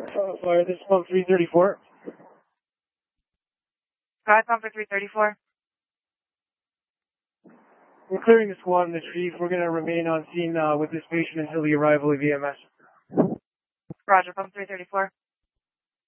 Fire, this is pump 334. Go ahead, pump for 334. We're clearing the squad and the chief. We're going to remain on scene with this patient until the arrival of EMS. Roger, pump 334.